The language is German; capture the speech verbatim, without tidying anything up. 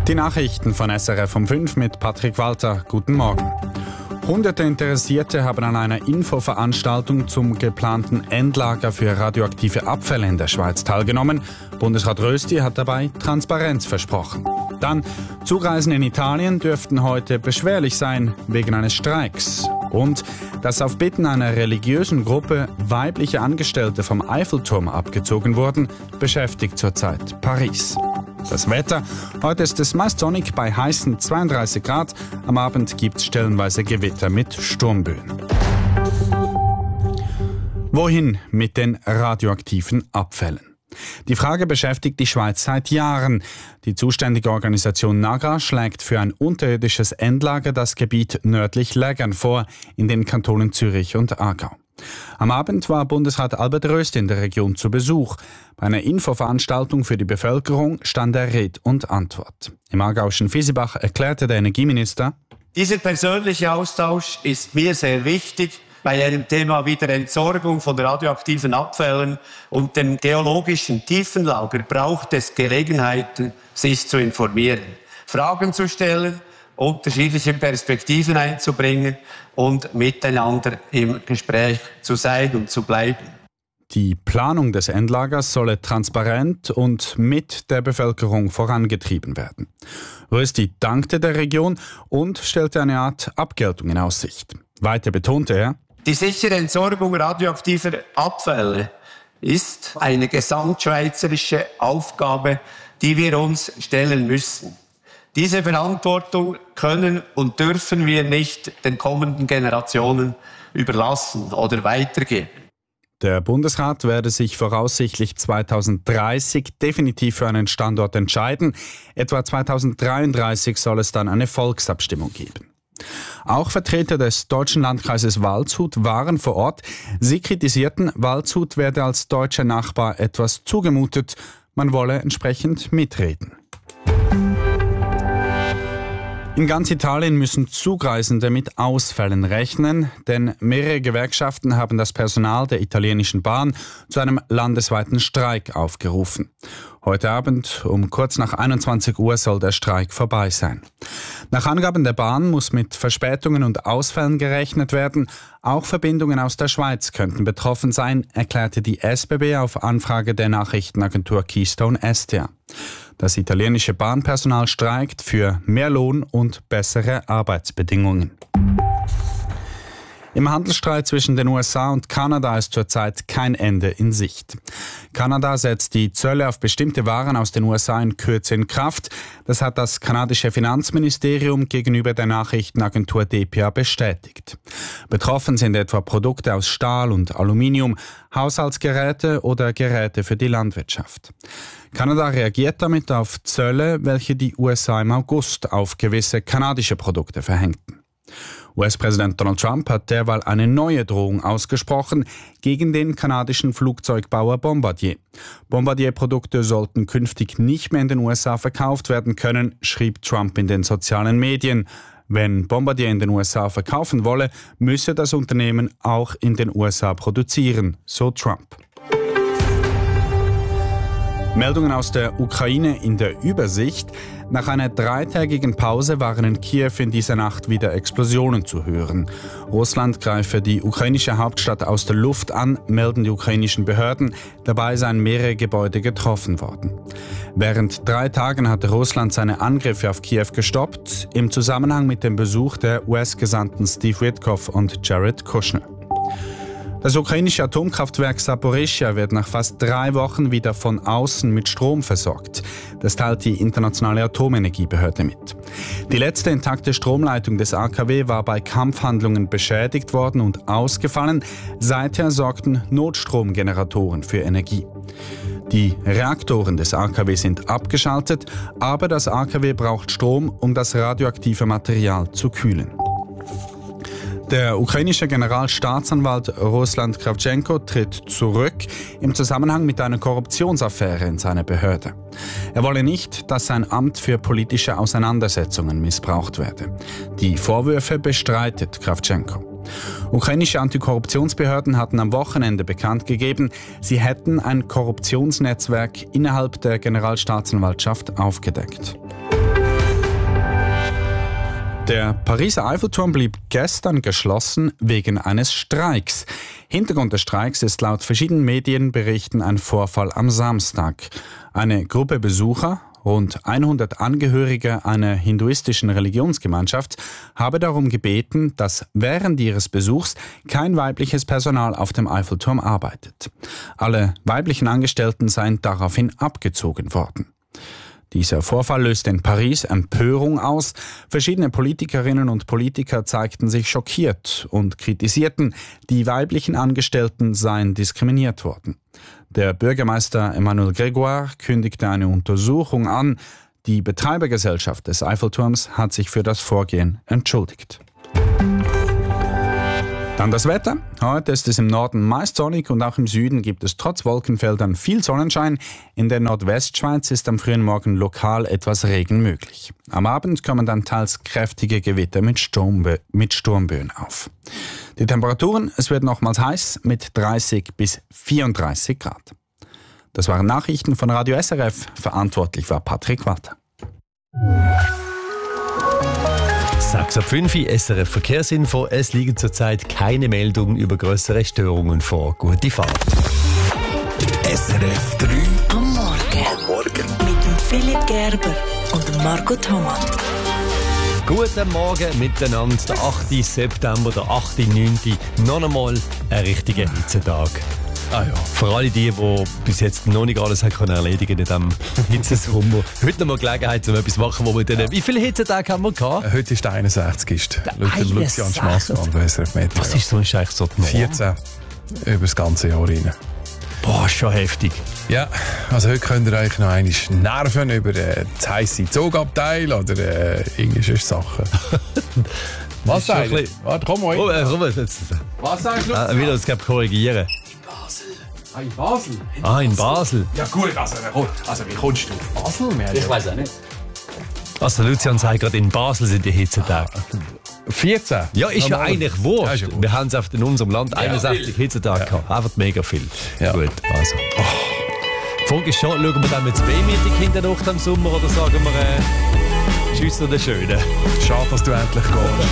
Die Nachrichten von S R F um fünf mit Patrick Walter. Guten Morgen. Hunderte Interessierte haben an einer Infoveranstaltung zum geplanten Endlager für radioaktive Abfälle in der Schweiz teilgenommen. Bundesrat Rösti hat dabei Transparenz versprochen. Dann, Zugreisen in Italien dürften heute beschwerlich sein wegen eines Streiks. Und dass auf Bitten einer religiösen Gruppe weibliche Angestellte vom Eiffelturm abgezogen wurden, beschäftigt zurzeit Paris. Das Wetter: Heute ist es meist sonnig bei heißen zweiunddreißig Grad. Am Abend gibt es stellenweise Gewitter mit Sturmböen. Wohin mit den radioaktiven Abfällen? Die Frage beschäftigt die Schweiz seit Jahren. Die zuständige Organisation NAGRA schlägt für ein unterirdisches Endlager das Gebiet nördlich Lägern vor, in den Kantonen Zürich und Aargau. Am Abend war Bundesrat Albert Rösti in der Region zu Besuch. Bei einer Infoveranstaltung für die Bevölkerung stand er Rede und Antwort. Im aargauischen Visibach erklärte der Energieminister: Dieser persönliche Austausch ist mir sehr wichtig. Bei einem Thema wie der Entsorgung von radioaktiven Abfällen und dem geologischen Tiefenlager braucht es Gelegenheiten, sich zu informieren, Fragen zu stellen, unterschiedliche Perspektiven einzubringen und miteinander im Gespräch zu sein und zu bleiben. Die Planung des Endlagers solle transparent und mit der Bevölkerung vorangetrieben werden. Rösti dankte der Region und stellte eine Art Abgeltung in Aussicht. Weiter betonte er: Die sichere Entsorgung radioaktiver Abfälle ist eine gesamtschweizerische Aufgabe, die wir uns stellen müssen. Diese Verantwortung können und dürfen wir nicht den kommenden Generationen überlassen oder weitergeben. Der Bundesrat werde sich voraussichtlich zweitausenddreißig definitiv für einen Standort entscheiden. Etwa zweitausenddreiunddreißig soll es dann eine Volksabstimmung geben. Auch Vertreter des deutschen Landkreises Waldshut waren vor Ort. Sie kritisierten, Waldshut werde als deutscher Nachbar etwas zugemutet. Man wolle entsprechend mitreden. In ganz Italien müssen Zugreisende mit Ausfällen rechnen, denn mehrere Gewerkschaften haben das Personal der italienischen Bahn zu einem landesweiten Streik aufgerufen. Heute Abend um kurz nach einundzwanzig Uhr soll der Streik vorbei sein. Nach Angaben der Bahn muss mit Verspätungen und Ausfällen gerechnet werden. Auch Verbindungen aus der Schweiz könnten betroffen sein, erklärte die S B B auf Anfrage der Nachrichtenagentur Keystone S T A. Das italienische Bahnpersonal streikt für mehr Lohn und bessere Arbeitsbedingungen. Im Handelsstreit zwischen den U S A und Kanada ist zurzeit kein Ende in Sicht. Kanada setzt die Zölle auf bestimmte Waren aus den U S A in Kürze in Kraft. Das hat das kanadische Finanzministerium gegenüber der Nachrichtenagentur D P A bestätigt. Betroffen sind etwa Produkte aus Stahl und Aluminium, Haushaltsgeräte oder Geräte für die Landwirtschaft. Kanada reagiert damit auf Zölle, welche die U S A im August auf gewisse kanadische Produkte verhängten. U S-Präsident Donald Trump hat derweil eine neue Drohung ausgesprochen gegen den kanadischen Flugzeugbauer Bombardier. Bombardier-Produkte sollten künftig nicht mehr in den U S A verkauft werden können, schrieb Trump in den sozialen Medien. Wenn Bombardier in den U S A verkaufen wolle, müsse das Unternehmen auch in den U S A produzieren, so Trump. Meldungen aus der Ukraine in der Übersicht. Nach einer dreitägigen Pause waren in Kiew in dieser Nacht wieder Explosionen zu hören. Russland greife die ukrainische Hauptstadt aus der Luft an, melden die ukrainischen Behörden. Dabei seien mehrere Gebäude getroffen worden. Während drei Tagen hatte Russland seine Angriffe auf Kiew gestoppt, im Zusammenhang mit dem Besuch der U S-Gesandten Steve Witkoff und Jared Kushner. Das ukrainische Atomkraftwerk Saporischschja wird nach fast drei Wochen wieder von außen mit Strom versorgt. Das teilt die Internationale Atomenergiebehörde mit. Die letzte intakte Stromleitung des A K W war bei Kampfhandlungen beschädigt worden und ausgefallen. Seither sorgten Notstromgeneratoren für Energie. Die Reaktoren des A K W sind abgeschaltet, aber das A K W braucht Strom, um das radioaktive Material zu kühlen. Der ukrainische Generalstaatsanwalt Ruslan Kravchenko tritt zurück im Zusammenhang mit einer Korruptionsaffäre in seiner Behörde. Er wolle nicht, dass sein Amt für politische Auseinandersetzungen missbraucht werde. Die Vorwürfe bestreitet Kravchenko. Ukrainische Antikorruptionsbehörden hatten am Wochenende bekannt gegeben, sie hätten ein Korruptionsnetzwerk innerhalb der Generalstaatsanwaltschaft aufgedeckt. Der Pariser Eiffelturm blieb gestern geschlossen wegen eines Streiks. Hintergrund des Streiks ist laut verschiedenen Medienberichten ein Vorfall am Samstag. Eine Gruppe Besucher, rund hundert Angehörige einer hinduistischen Religionsgemeinschaft, habe darum gebeten, dass während ihres Besuchs kein weibliches Personal auf dem Eiffelturm arbeitet. Alle weiblichen Angestellten seien daraufhin abgezogen worden. Dieser Vorfall löste in Paris Empörung aus. Verschiedene Politikerinnen und Politiker zeigten sich schockiert und kritisierten, die weiblichen Angestellten seien diskriminiert worden. Der Bürgermeister Emmanuel Grégoire kündigte eine Untersuchung an. Die Betreibergesellschaft des Eiffelturms hat sich für das Vorgehen entschuldigt. Dann das Wetter. Heute ist es im Norden meist sonnig und auch im Süden gibt es trotz Wolkenfeldern viel Sonnenschein. In der Nordwestschweiz ist am frühen Morgen lokal etwas Regen möglich. Am Abend kommen dann teils kräftige Gewitter mit, Sturmbö- mit Sturmböen auf. Die Temperaturen, es wird nochmals heiß mit dreißig bis vierunddreißig Grad. Das waren Nachrichten von Radio S R F. Verantwortlich war Patrick Walter. sechs Uhr fünf, S R F Verkehrsinfo. Es liegen zurzeit keine Meldungen über grössere Störungen vor. Gute Fahrt. S R F drei am Morgen. Am Morgen. Mit dem Philipp Gerber und dem Marco Thomas. Guten Morgen miteinander. Der achte September, der achte neunte Noch einmal ein richtiger Hitzetag. Ah ja. Für alle die, die bis jetzt noch nicht alles haben können erledigen in diesem Hitzesommer. Heute noch mal Gelegenheit, um etwas zu machen, wo wir dann... Ja. Wie viele Hitzetage haben wir gehabt? Heute ist der einundsechzigste Laut dem Lucian Schmassmann bei S R F Meteo. Was ist sonst eigentlich so die Norm? vierzehn über das ganze Jahr rein. Boah, schon heftig. Ja, also heute könnt ihr euch noch einmal nerven über äh, das heisse Zugabteil oder äh, irgendwelche Sachen. Was sagst du? Warte, komm mal. Oh, äh, komm, jetzt. Was sagst du? Ah, wieder, es gibt korrigieren. Ah, in Basel? In ah, in Basel. Ja gut, also, also wie kommst du auf Basel? Mehr ich weiß auch nicht. Also Lucian sagt gerade, in Basel sind die Hitzetage. vierzehn? Ja, ist ja eigentlich wurscht. Ja, ist ja wurscht. Wir haben es in unserem Land Ja, einundsechzig Hitzetage Ja. gehabt. Einfach mega viel. Ja. Gut, also. Oh. Die Frage ist schon, schauen wir dann mit zweimietig hinter Nacht im Sommer oder sagen wir, äh, tschüss oder Schöne? Schade, dass du endlich gehst.